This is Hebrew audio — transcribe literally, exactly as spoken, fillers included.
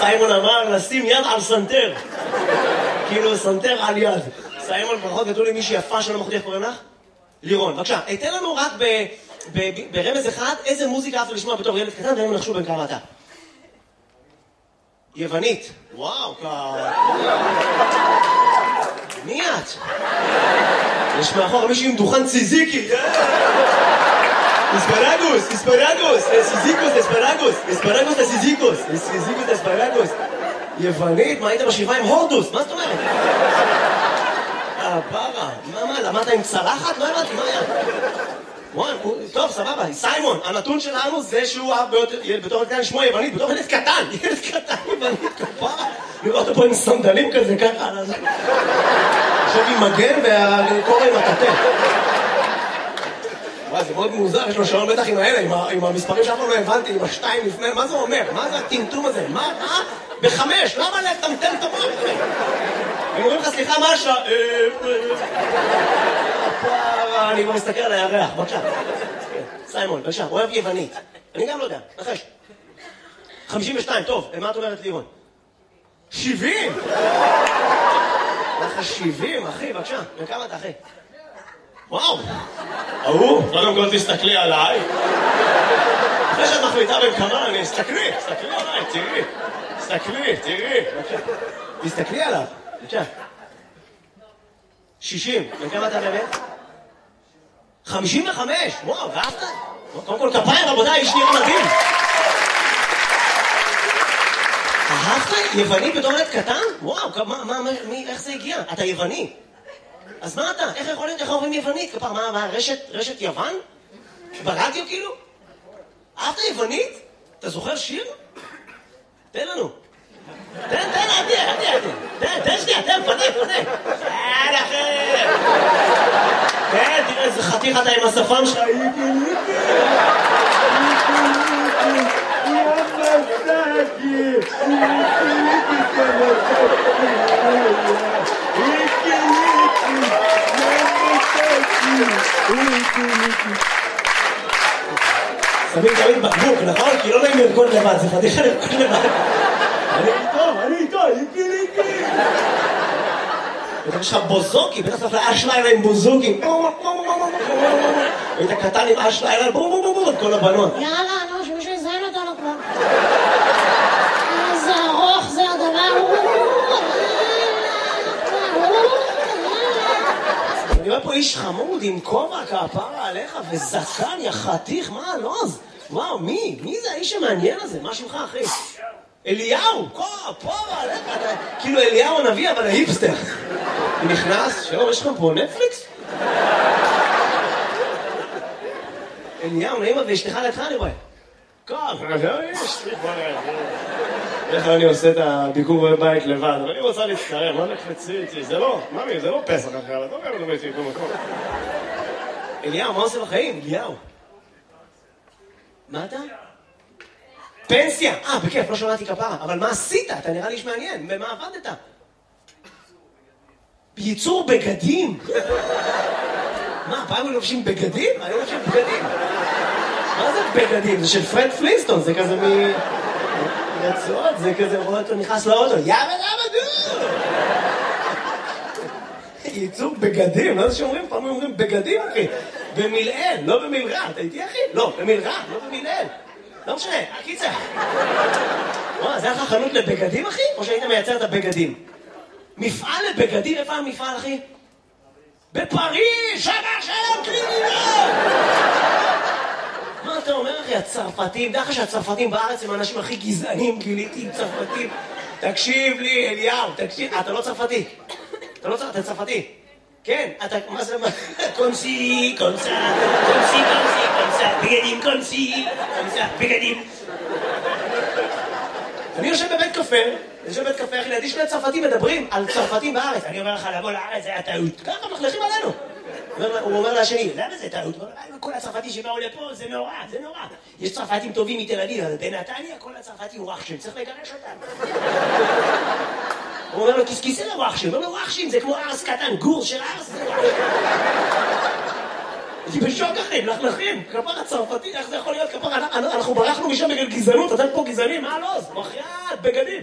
סיימון אמר לשים יד על סנטר. כאילו סנטר על יד. סיימון, ברכות גדול עם מישהי יפה שלא מחודי, איך קוראים לך? לירון, בבקשה, תן לנו רק ברמז אחד איזה מוזיקה אהבת לשמוע בתור ילד קטן, והם נחשו בין כמה אתה. יוונית. וואו, כ... מי את? יש מאחור מישהו עם דוכן ציזיקי. אספרגוס, אספרגוס, סיזיקוס, אספרגוס, אספרגוס לסיזיקוס, סיזיקוס אספרגוס. יוונית, מה היית בשבעה עם הורדוס? מה זאת אומרת? אה, פרה, מה, מה, למדת עם צלחת? לא הבנתי, מה היה? וואי, טוב, סבבה, סיימון, הנתון שלנו זה שהוא אהב בתור ילד קטן לשמוע יוונית, בתור ילד קטן, ילד קטן יוונית, כפרה. לראות אותו עם סנדלים כזה, ככה, עכשיו עם מגן והקורא עם הטטה. וואי, זה מאוד מוזר, יש לו שעון בטח עם האלה, עם המספרים שאף פעם לא הבנתי, עם השתיים לפני, מה זה אומר? מה זה הטמטום הזה? מה? מה? בחמש, למה לטמטם את המוח? הם אומרים לך, סליחה, מה השעה? פרה, אני כבר מסתכל על הירח, בבקשה. סיימון, בבקשה, אוהב יוונית. אני גם לא יודע, נחש. חמישים ושתיים, טוב, מה את אומרת לירון? שבעים! לך שבעים, אחי, בבקשה. וכמה אתה, אחי? וואו! אהוב, קודם כל תסתכלי עליי. אחרי שאת מחליטה בין כמה, אני אסתכלי, תסתכלי עליי, תראי. תסתכלי, תראי. תסתכלי עליו, בבקשה. שישים, וכמה אתה באמת? חמישים וחמש! וואו, ואהבת? קודם כל כפיים, רבותיי, איש נראה מדהים. אהבת? יווני בתור ילד קטן? וואו, מה, מה, מי, איך זה הגיע? אתה יווני. אז מה אתה? איך יכול להיות, איך אומרים יוונית? כפר, מה, מה, רשת, רשת יוון? ברדיו כאילו? אהבת יוונית? אתה זוכר שיר? תן לנו. תן, תן, עדי, עדי, עדי. תן, תן שנייה, תן, פנה, פנה. תן, אחי. תן, תראה איזה חתיך אתה עם השפם שלך. שמים תמיד בקבוק, נכון? כי לא נעים לרקוד לבד, זה פתיחה לרקוד לבד. אני איתו, אני איתו, איתי, איתי. יש לך בוזוקי, בטח צריך לאש לילה עם בוזוקי. היית קטן עם אש לילה, בום בום בום בום, את כל הבנות. יאללה, נו, שמישהו יזיין אותנו כבר. איזה ארוך זה הדבר. אני רואה פה איש חמוד עם כובע כפרה עליך וזקן יחתיך, מה הלוז? וואו, מי? מי זה האיש המעניין הזה? מה שמך, אחי? אליהו, כפרה עליך, כאילו אליהו הנביא, אבל ההיפסטר. הוא נכנס, שלום, יש לך פה נטפליקס? אליהו, נעים ואשתך לידך אני רואה. כפרה, יש לי כבר... איך אני עושה את הביקור בבית לבד, אבל אני רוצה להצטרם, מה נקפצי איתי? זה לא, ממי, זה לא פסח אחר, אתה אומר, לא ביתי במקום. אליהו, מה עושה בחיים? אליהו. מה אתה? פנסיה! אה, בכיף, לא שמעתי כפרה, אבל מה עשית? אתה נראה לי שמעניין, במה עבדת? בייצור בגדים? מה, פעם הם לובשים בגדים? אני לובשים בגדים. מה זה בגדים? זה של פרד פלינסטון, זה כזה מ... רצועות, זה כזה רואה אותו נכנס לאוטו, יאבא יאבא דו! ייצור בגדים, לא זה שאומרים, פעם אומרים בגדים, אחי. במילאל, לא במילרע, אתה איתי, אחי? לא, במילרע, לא במילאל. לא משנה, הקיצה. וואו, זה היה לך חנות לבגדים, אחי? או שהיית מייצר את הבגדים? מפעל לבגדים, איפה המפעל, אחי? בפריז, שמה שם, קרימינה! מה אתה אומר, אחי? הצרפתים, דרך שהצרפתים בארץ הם האנשים הכי גזענים, גיליתי עם צרפתים. תקשיב לי, אליהו, תקשיב, אתה לא צרפתי. אתה לא צרפתי, אתה צרפתי. כן, אתה, מה זה, מה? קונסי, קונסה, קונסי, קונסי, קונסה, בגדים, קונסי, קונסה, בגדים. אני יושב בבית קפה, אני יושב בבית קפה, אחי, לידי שני צרפתים מדברים על צרפתים בארץ. אני אומר לך, לבוא לארץ, זה היה טעות. ככה מחלכים עלינו. הוא אומר לשני, למה זה טעות? כל הצרפתי שבאו לפה, זה נורא, זה נורא. יש צרפתים טובים מתל אביב, אבל בנתניה כל הצרפתי הוא רחשים, צריך לגרש אותם. הוא אומר לו, כיסכיסי לרחשים, הוא אומר לו, רחשים זה כמו ארס קטן, גור של ארס זה רחשים. אני בשוק אחי, מלכלכים, כפר הצרפתי, איך זה יכול להיות כפר? אנחנו ברחנו משם בגלל גזענות, אתם פה גזענים, מה לא? מחייאת, בגדים.